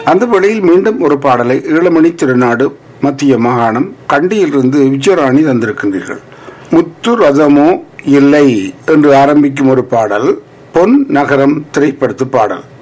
அந்த வழியில் மீண்டும் ஒரு பாடலை ஈழமணி திருநாடு மத்திய மாகாணம் கண்டியிலிருந்து விஜயராணி தந்திருக்கின்றீர்கள். முத்து ரதமோ இல்லை என்று ஆரம்பிக்கும் ஒரு பாடல் பொன் நகரம் திரைப்படத்து பாடல்.